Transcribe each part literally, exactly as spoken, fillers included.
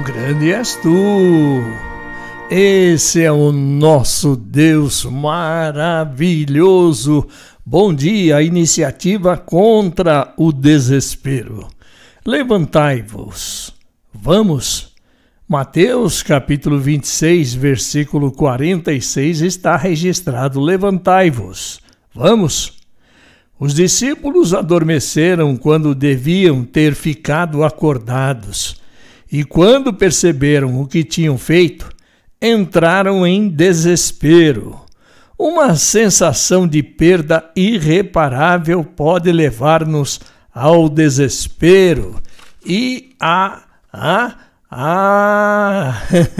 grande és tu. Esse é o nosso Deus maravilhoso. Bom dia, iniciativa contra o desespero. Levantai-vos. Vamos. Mateus capítulo vinte e seis, versículo quarenta e seis está registrado: levantai-vos. Vamos. Os discípulos adormeceram quando deviam ter ficado acordados, e quando perceberam o que tinham feito, entraram em desespero. Uma sensação de perda irreparável pode levar-nos ao desespero e a... a, a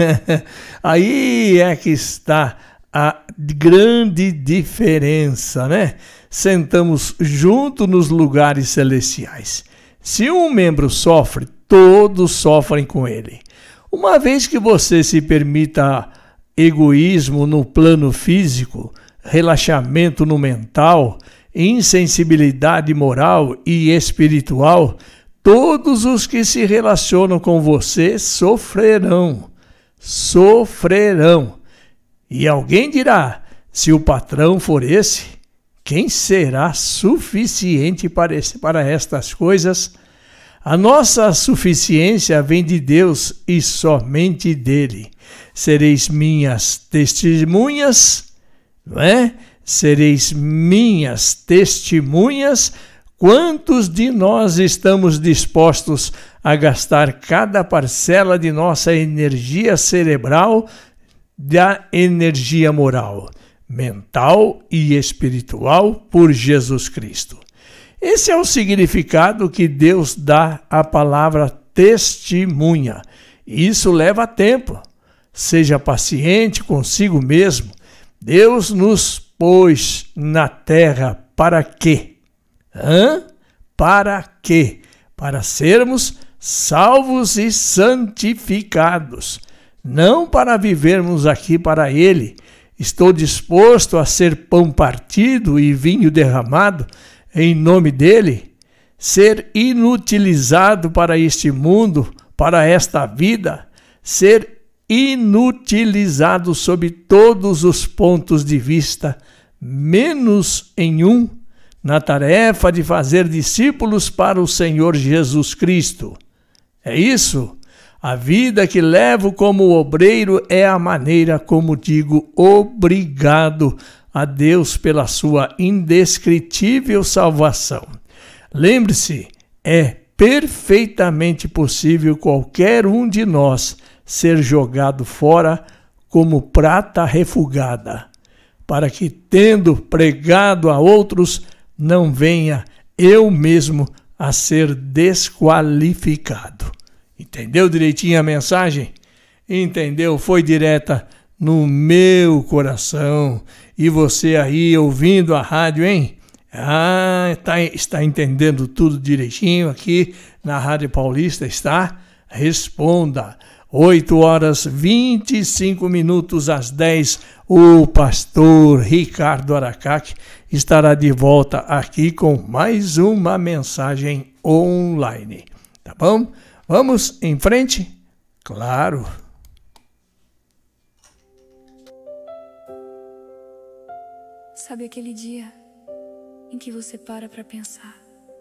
aí é que está a grande diferença, né? Sentamos junto nos lugares celestiais. Se um membro sofre, todos sofrem com ele. Uma vez que você se permita egoísmo no plano físico, relaxamento no mental, insensibilidade moral e espiritual, todos os que se relacionam com você sofrerão. Sofrerão. E alguém dirá: se o patrão for esse, quem será suficiente para, esse, para estas coisas? A nossa suficiência vem de Deus e somente dele. Sereis minhas testemunhas, não é? Sereis minhas testemunhas. Quantos de nós estamos dispostos a gastar cada parcela de nossa energia cerebral, da energia moral, mental e espiritual por Jesus Cristo? Esse é o significado que Deus dá à palavra testemunha. Isso leva tempo. Seja paciente consigo mesmo. Deus nos pôs na terra para quê? Hã? Para quê? Para sermos salvos e santificados. Não para vivermos aqui para Ele. Estou disposto a ser pão partido e vinho derramado em nome dele, ser inutilizado para este mundo, para esta vida, ser inutilizado sob todos os pontos de vista, menos em um, na tarefa de fazer discípulos para o Senhor Jesus Cristo. É isso? A vida que levo como obreiro é a maneira como digo obrigado a Deus pela sua indescritível salvação. Lembre-se, é perfeitamente possível qualquer um de nós ser jogado fora como prata refugada, para que, tendo pregado a outros, não venha eu mesmo a ser desqualificado. Entendeu direitinho a mensagem? Entendeu? Foi direta no meu coração. E você aí ouvindo a rádio, hein? Ah, tá, está entendendo tudo direitinho aqui na Rádio Paulista, está? Responda. oito horas vinte e cinco minutos às dez, o pastor Ricardo Aracaque estará de volta aqui com mais uma mensagem online. Tá bom? Vamos em frente? Claro. Sabe aquele dia em que você para para pensar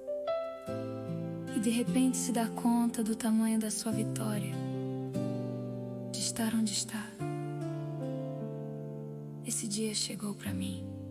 e de repente se dá conta do tamanho da sua vitória, de estar onde está? Esse dia chegou para mim.